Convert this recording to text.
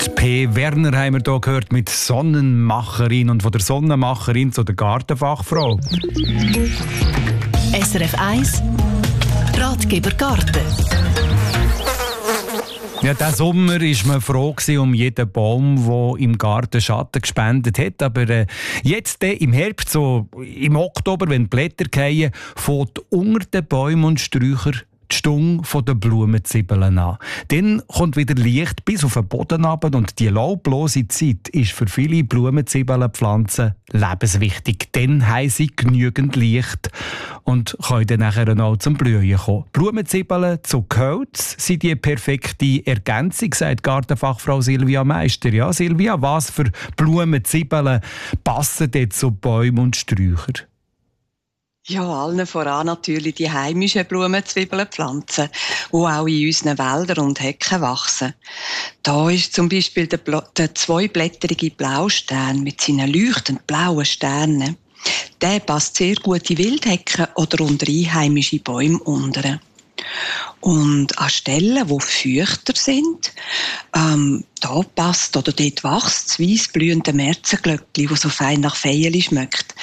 P. Werner haben wir hier gehört mit Sonnenmacherin und von der Sonnenmacherin zu der Gartenfachfrau. SRF 1 Ratgeber Garten. Ja, diesen Sommer war man froh um jeden Baum, der im Garten Schatten gespendet hat. Aber jetzt im Herbst, so im Oktober, wenn die Blätter fallen, fängt unter den Bäumen und Sträuchern die Stunde der Blumenzwiebeln an. Dann kommt wieder Licht bis auf den Boden runter und die laublose Zeit ist für viele Blumenzwiebelpflanzen lebenswichtig. Dann haben sie genügend Licht und können dann nachher auch zum Blühen kommen. Blumenzwiebeln zu Gehölz sind die perfekte Ergänzung, sagt Gartenfachfrau Silvia Meister. Ja, Silvia, was für Blumenzwiebeln passen dort zu Bäumen und Sträuchern? Ja, allen voran natürlich die heimischen Blumenzwiebelpflanzen, die auch in unseren Wäldern und Hecken wachsen. Da ist zum Beispiel der zweiblätterige Blaustern mit seinen leuchtend blauen Sternen. Der passt sehr gut in Wildhecken oder unter einheimische Bäume unter. Und an Stellen, die feuchter sind, da passt oder dort wächst das weiss blühende Märzenglöckli, das so fein nach Veilchen schmeckt.